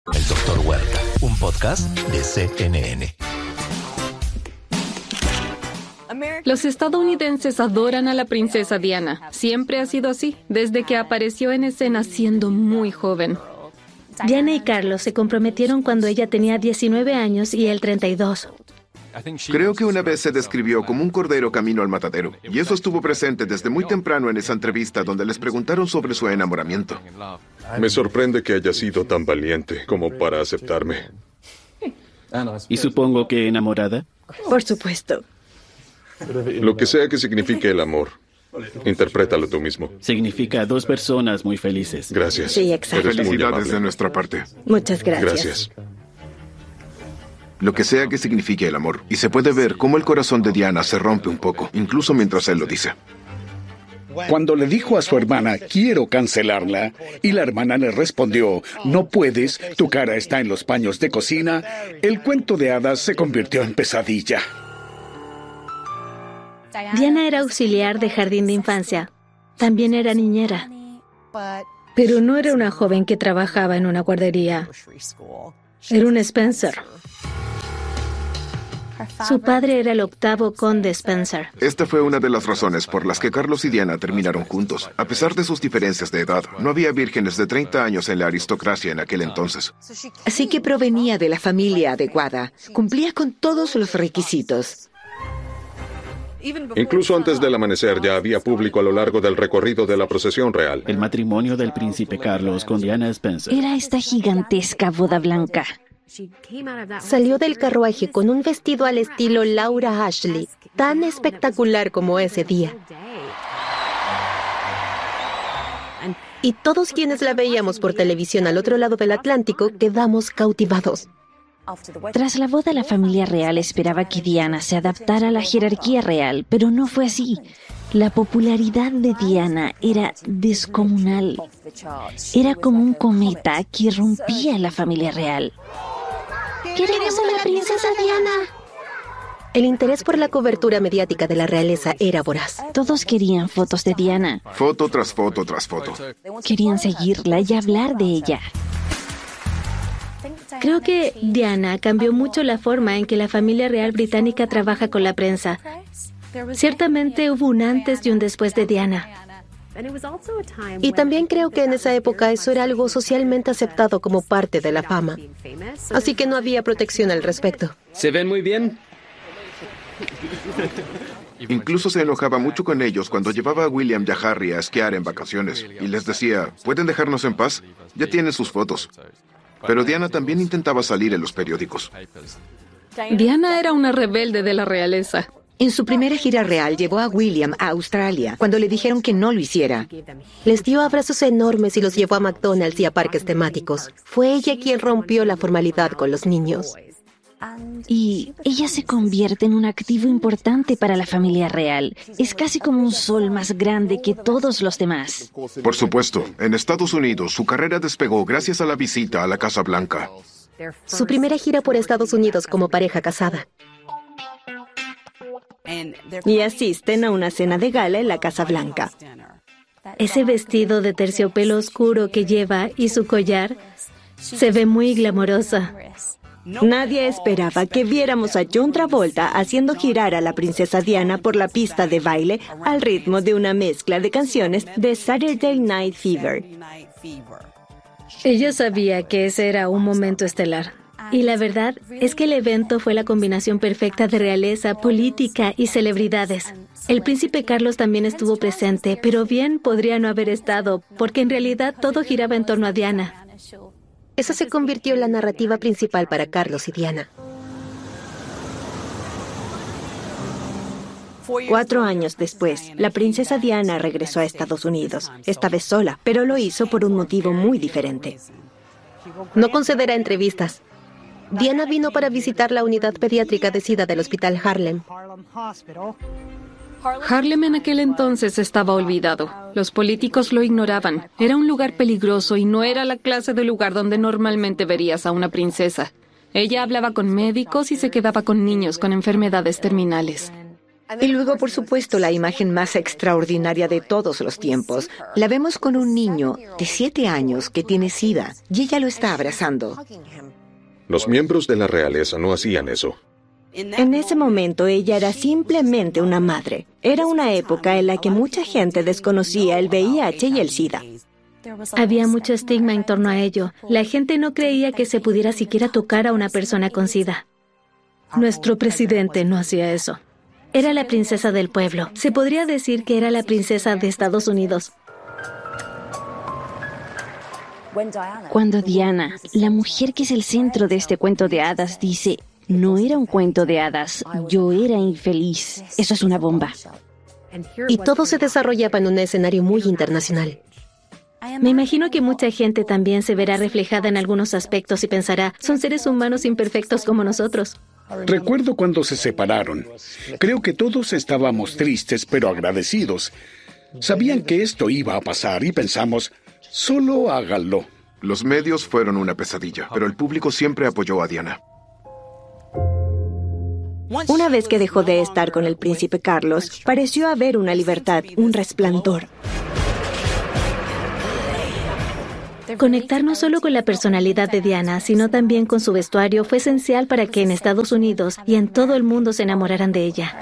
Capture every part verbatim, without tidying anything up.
El Doctor Huerta, un podcast de C N N. Los estadounidenses adoran a la princesa Diana. Siempre ha sido así, desde que apareció en escena siendo muy joven. Diana y Carlos se comprometieron cuando ella tenía diecinueve años y él treinta y dos. Creo que una vez se describió como un cordero camino al matadero, y eso estuvo presente desde muy temprano en esa entrevista donde les preguntaron sobre su enamoramiento. Me sorprende que haya sido tan valiente como para aceptarme. Y supongo que enamorada. Por supuesto. Lo que sea que signifique el amor, interprétalo tú mismo. Significa dos personas muy felices. Gracias. Sí, exacto. Eres muy Felicidades amable. de nuestra parte. Muchas gracias. Gracias. Lo que sea que signifique el amor. Y se puede ver cómo el corazón de Diana se rompe un poco, incluso mientras él lo dice. Cuando le dijo a su hermana, quiero cancelarla, y la hermana le respondió, no puedes, tu cara está en los paños de cocina, el cuento de hadas se convirtió en pesadilla. Diana era auxiliar de jardín de infancia. También era niñera. Pero no era una joven que trabajaba en una guardería. Era un Spencer. Su padre era el octavo conde Spencer. Esta fue una de las razones por las que Carlos y Diana terminaron juntos. A pesar de sus diferencias de edad, no había vírgenes de treinta años en la aristocracia en aquel entonces. Así que provenía de la familia adecuada. Cumplía con todos los requisitos. Incluso antes del amanecer ya había público a lo largo del recorrido de la procesión real. El matrimonio del príncipe Carlos con Diana Spencer. Era esta gigantesca boda blanca. Salió del carruaje con un vestido al estilo Laura Ashley, tan espectacular como ese día. Y todos quienes la veíamos por televisión al otro lado del Atlántico quedamos cautivados. Tras la boda, la familia real esperaba que Diana se adaptara a la jerarquía real, pero no fue así. La popularidad de Diana era descomunal. Era como un cometa que rompía la familia real. ¡Queremos a la princesa Diana! El interés por la cobertura mediática de la realeza era voraz. Todos querían fotos de Diana. Foto tras foto tras foto. Querían seguirla y hablar de ella. Creo que Diana cambió mucho la forma en que la familia real británica trabaja con la prensa. Ciertamente hubo un antes y un después de Diana. Y también creo que en esa época eso era algo socialmente aceptado como parte de la fama. Así que no había protección al respecto. ¿Se ven muy bien? Incluso se enojaba mucho con ellos cuando llevaba a William y a Harry a esquiar en vacaciones. Y les decía, ¿pueden dejarnos en paz? Ya tienen sus fotos. Pero Diana también intentaba salir en los periódicos. Diana era una rebelde de la realeza. En su primera gira real llevó a William a Australia cuando le dijeron que no lo hiciera. Les dio abrazos enormes y los llevó a McDonald's y a parques temáticos. Fue ella quien rompió la formalidad con los niños. Y ella se convierte en un activo importante para la familia real. Es casi como un sol más grande que todos los demás. Por supuesto, en Estados Unidos su carrera despegó gracias a la visita a la Casa Blanca. Su primera gira por Estados Unidos como pareja casada. Y asisten a una cena de gala en la Casa Blanca. Ese vestido de terciopelo oscuro que lleva y su collar se ve muy glamorosa. Nadie esperaba que viéramos a John Travolta haciendo girar a la princesa Diana por la pista de baile al ritmo de una mezcla de canciones de Saturday Night Fever. Ella sabía que ese era un momento estelar. Y la verdad es que el evento fue la combinación perfecta de realeza, política y celebridades. El príncipe Carlos también estuvo presente, pero bien podría no haber estado, porque en realidad todo giraba en torno a Diana. Esa se convirtió en la narrativa principal para Carlos y Diana. Cuatro años después, la princesa Diana regresó a Estados Unidos, esta vez sola, pero lo hizo por un motivo muy diferente. No concederá entrevistas. Diana vino para visitar la unidad pediátrica de SIDA del Hospital Harlem. Harlem en aquel entonces estaba olvidado. Los políticos lo ignoraban. Era un lugar peligroso y no era la clase de lugar donde normalmente verías a una princesa. Ella hablaba con médicos y se quedaba con niños con enfermedades terminales. Y luego, por supuesto, la imagen más extraordinaria de todos los tiempos. La vemos con un niño de siete años que tiene SIDA y ella lo está abrazando. Los miembros de la realeza no hacían eso. En ese momento ella era simplemente una madre. Era una época en la que mucha gente desconocía el V I H y el SIDA. Había mucho estigma en torno a ello. La gente no creía que se pudiera siquiera tocar a una persona con SIDA. Nuestro presidente no hacía eso. Era la princesa del pueblo. Se podría decir que era la princesa de Estados Unidos. Cuando Diana, la mujer que es el centro de este cuento de hadas, dice, no era un cuento de hadas, yo era infeliz. Eso es una bomba. Y todo se desarrollaba en un escenario muy internacional. Me imagino que mucha gente también se verá reflejada en algunos aspectos y pensará, son seres humanos imperfectos como nosotros. Recuerdo cuando se separaron. Creo que todos estábamos tristes pero agradecidos. Sabían que esto iba a pasar y pensamos, solo háganlo. Los medios fueron una pesadilla, pero el público siempre apoyó a Diana. Una vez que dejó de estar con el príncipe Carlos, pareció haber una libertad, un resplandor. Conectar no solo con la personalidad de Diana, sino también con su vestuario fue esencial para que en Estados Unidos y en todo el mundo se enamoraran de ella.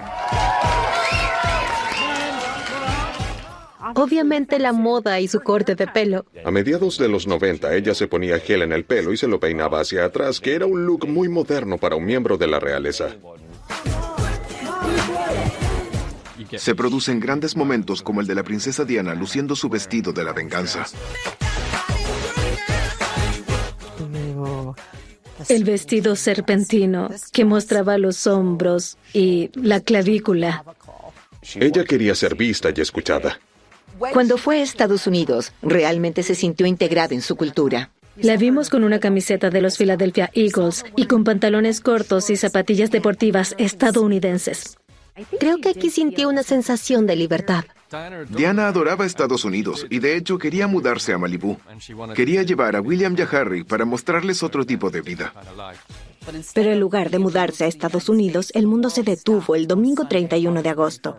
Obviamente la moda y su corte de pelo. A mediados de los noventa, ella se ponía gel en el pelo y se lo peinaba hacia atrás, que era un look muy moderno para un miembro de la realeza. Se producen grandes momentos como el de la princesa Diana luciendo su vestido de la venganza. El vestido serpentino que mostraba los hombros y la clavícula. Ella quería ser vista y escuchada. Cuando fue a Estados Unidos, realmente se sintió integrada en su cultura. La vimos con una camiseta de los Philadelphia Eagles y con pantalones cortos y zapatillas deportivas estadounidenses. Creo que aquí sintió una sensación de libertad. Diana adoraba Estados Unidos y de hecho quería mudarse a Malibú. Quería llevar a William y a Harry para mostrarles otro tipo de vida. Pero en lugar de mudarse a Estados Unidos, el mundo se detuvo el domingo treinta y uno de agosto.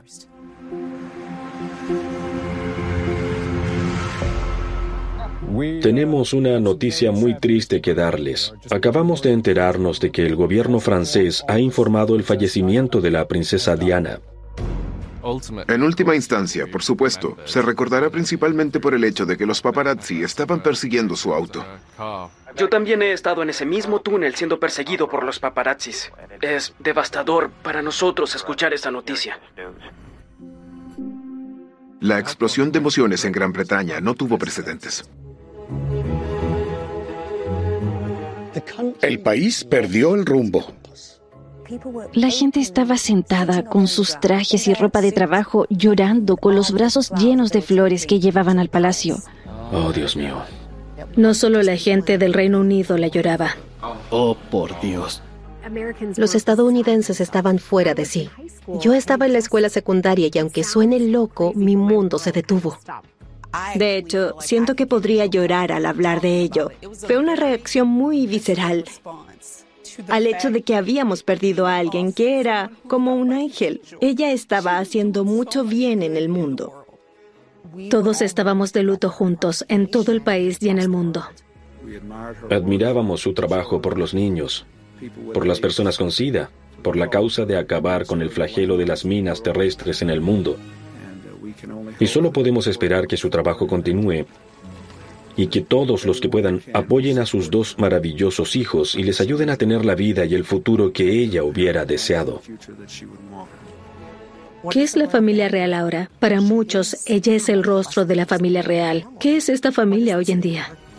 Tenemos una noticia muy triste que darles. Acabamos de enterarnos de que el gobierno francés ha informado el fallecimiento de la princesa Diana. En última instancia, por supuesto, se recordará principalmente por el hecho de que los paparazzi estaban persiguiendo su auto. Yo también he estado en ese mismo túnel siendo perseguido por los paparazzis. Es devastador para nosotros escuchar esa noticia. La explosión de emociones en Gran Bretaña no tuvo precedentes. El país perdió el rumbo. La gente estaba sentada con sus trajes y ropa de trabajo, llorando con los brazos llenos de flores que llevaban al palacio. Oh, Dios mío. No solo la gente del Reino Unido la lloraba. Oh, por Dios. Los estadounidenses estaban fuera de sí. Yo estaba en la escuela secundaria y aunque suene loco, mi mundo se detuvo. De hecho, siento que podría llorar al hablar de ello. Fue una reacción muy visceral al hecho de que habíamos perdido a alguien que era como un ángel. Ella estaba haciendo mucho bien en el mundo. Todos estábamos de luto juntos, en todo el país y en el mundo. Admirábamos su trabajo por los niños, por las personas con SIDA, por la causa de acabar con el flagelo de las minas terrestres en el mundo. Y solo podemos esperar que su trabajo continúe y que todos los que puedan apoyen a sus dos maravillosos hijos y les ayuden a tener la vida y el futuro que ella hubiera deseado. ¿Qué es la familia real ahora? Para muchos, ella es el rostro de la familia real. ¿Qué es esta familia hoy en día?